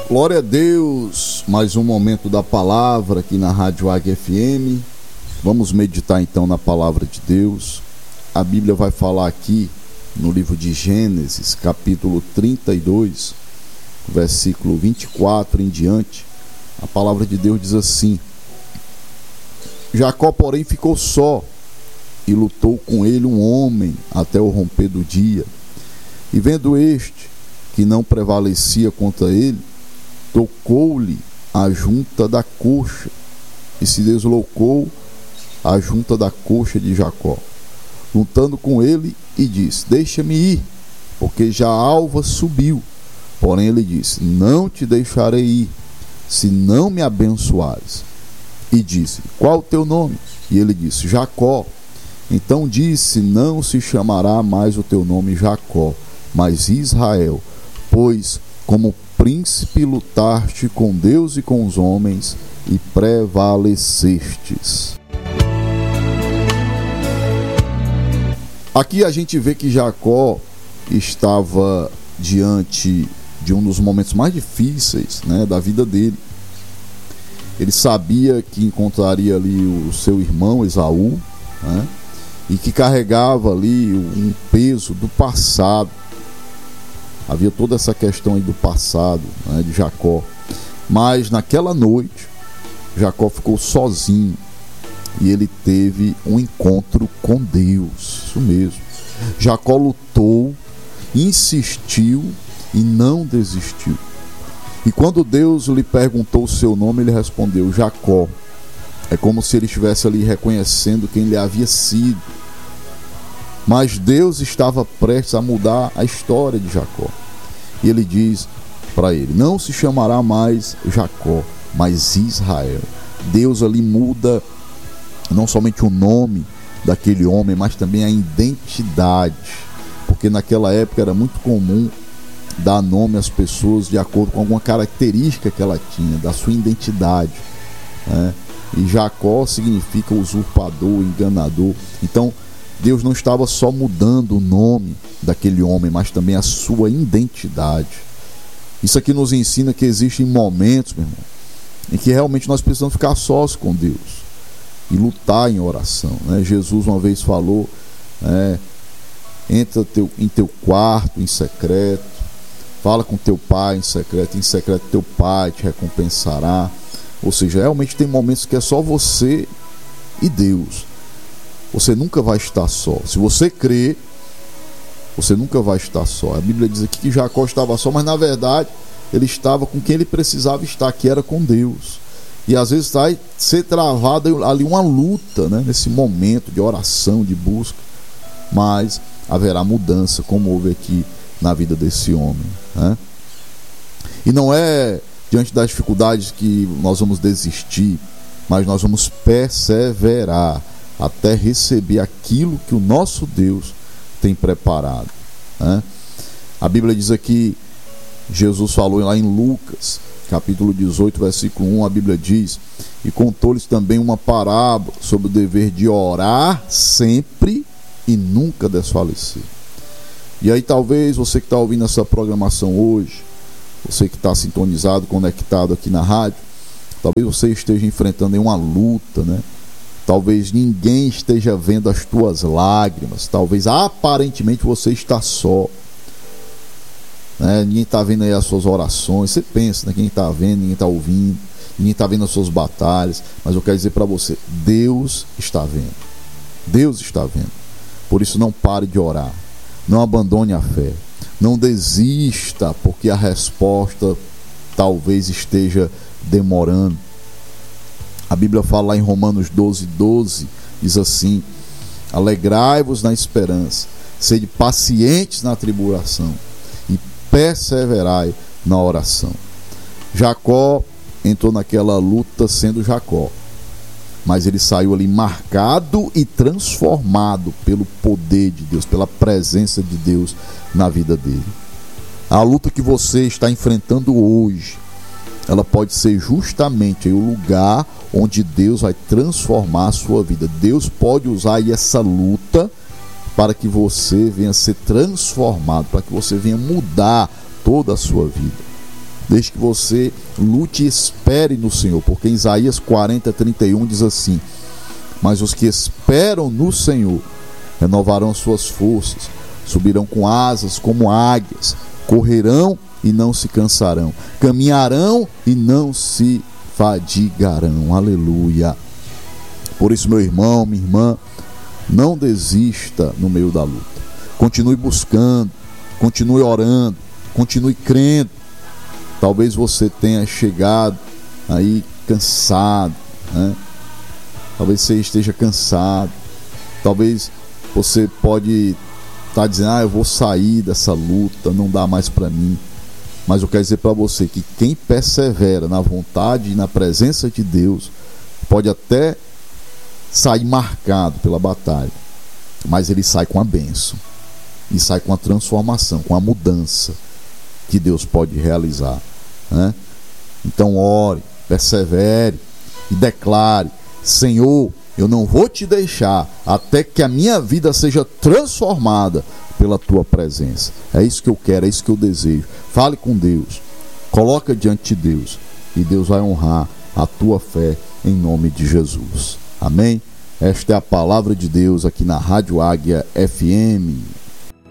Glória a Deus, mais um momento da palavra aqui na Rádio Águia FM. Vamos meditar então na palavra de Deus. A Bíblia vai falar aqui no livro de Gênesis, capítulo 32, versículo 24 em diante. A palavra de Deus diz assim: Jacó, porém, ficou só, e lutou com ele um homem até o romper do dia. E vendo este que não prevalecia contra ele, tocou-lhe a junta da coxa, e se deslocou a junta da coxa de Jacó, lutando com ele, e disse: deixa-me ir, porque já a alva subiu. Porém ele disse: não te deixarei ir, se não me abençoares. E disse: qual o teu nome? E ele disse: Jacó. Então disse: não se chamará mais o teu nome Jacó, mas Israel, pois como príncipe lutaste com Deus e com os homens, e prevalecestes. Aqui a gente vê que Jacó estava diante de um dos momentos mais difíceis, da vida dele. Ele sabia que encontraria ali o seu irmão Esaú, e que carregava ali um peso do passado. Havia toda essa questão aí do passado, de Jacó. Mas naquela noite, Jacó ficou sozinho e ele teve um encontro com Deus. Isso mesmo. Jacó lutou, insistiu e não desistiu. E quando Deus lhe perguntou o seu nome, ele respondeu: Jacó. É como se ele estivesse ali reconhecendo quem ele havia sido. Mas Deus estava prestes a mudar a história de Jacó. E ele diz para ele: não se chamará mais Jacó, mas Israel. Deus ali muda não somente o nome daquele homem, mas também a identidade. Porque naquela época era muito comum dar nome às pessoas de acordo com alguma característica que ela tinha, da sua identidade. E Jacó significa usurpador, enganador. Então Deus não estava só mudando o nome daquele homem, mas também a sua identidade. Isso aqui nos ensina que existem momentos, meu irmão, em que realmente nós precisamos ficar sós com Deus e lutar em oração. Jesus uma vez falou: entra em teu quarto em secreto, fala com teu pai em secreto teu pai te recompensará. Ou seja, realmente tem momentos que é só você e Deus. Você nunca vai estar só. Se você crê, você nunca vai estar só. A Bíblia diz aqui que Jacó estava só, mas na verdade ele estava com quem ele precisava estar, que era com Deus. E às vezes vai ser travada ali uma luta, nesse momento de oração, de busca. Mas haverá mudança, como houve aqui na vida desse homem. E não é diante das dificuldades que nós vamos desistir, mas nós vamos perseverar até receber aquilo que o nosso Deus tem preparado. A Bíblia diz aqui, Jesus falou lá em Lucas, capítulo 18, versículo 1, a Bíblia diz: e contou-lhes também uma parábola sobre o dever de orar sempre e nunca desfalecer. E aí talvez você que está ouvindo essa programação hoje, você que está sintonizado, conectado aqui na rádio, talvez você esteja enfrentando uma luta, Talvez ninguém esteja vendo as tuas lágrimas. Talvez aparentemente você está só. Ninguém está vendo aí as suas orações. Você pensa, ninguém está vendo, ninguém está ouvindo, ninguém está vendo as suas batalhas. Mas eu quero dizer para você: Deus está vendo. Deus está vendo. Por isso não pare de orar. Não abandone a fé. Não desista, porque a resposta talvez esteja demorando. A Bíblia fala lá em Romanos 12:12, diz assim: alegrai-vos na esperança, sede pacientes na tribulação e perseverai na oração. Jacó entrou naquela luta sendo Jacó, mas ele saiu ali marcado e transformado pelo poder de Deus, pela presença de Deus na vida dele. A luta que você está enfrentando hoje, ela pode ser justamente o lugar onde Deus vai transformar a sua vida. Deus pode usar aí essa luta para que você venha ser transformado, para que você venha mudar toda a sua vida. desde que você lute e espere no Senhor, porque em Isaías 40:31 diz assim: mas os que esperam no Senhor renovarão suas forças, subirão com asas como águias, correrão e não se cansarão, caminharão e não se fadigarão. Aleluia. Por isso, meu irmão, minha irmã, não desista no meio da luta. Continue buscando, continue orando, continue crendo. Talvez você tenha chegado aí cansado, né? Talvez você esteja cansado. Talvez você pode estar dizendo: eu vou sair dessa luta, não dá mais para mim. Mas eu quero dizer para você que quem persevera na vontade e na presença de Deus pode até sair marcado pela batalha, mas ele sai com a bênção e sai com a transformação, com a mudança que Deus pode realizar, né? Então ore, persevere e declare: Senhor, eu não vou te deixar até que a minha vida seja transformada pela tua presença. É isso que eu quero, é isso que eu desejo. Fale com Deus, coloca diante de Deus, e Deus vai honrar a tua fé em nome de Jesus. Amém? Esta é a palavra de Deus aqui na Rádio Águia FM.